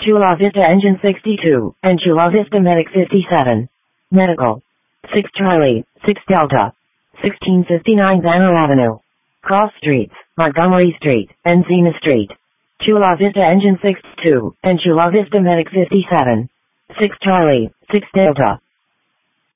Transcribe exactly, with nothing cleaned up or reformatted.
Chula Vista Engine sixty-two, and Chula Vista Medic fifty-seven. Medical. six Charlie, six Delta. sixteen fifty-nine Banner Avenue. Cross Streets, Montgomery Street, Encina Street. Chula Vista Engine sixty-two, and Chula Vista Medic fifty-seven. six Charlie, six Delta.